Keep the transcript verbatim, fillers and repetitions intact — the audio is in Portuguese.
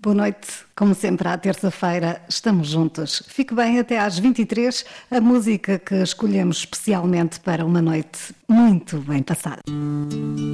Boa noite, como sempre à terça-feira estamos juntos. Fique bem até às vinte e três, a música que escolhemos especialmente para uma noite muito bem passada.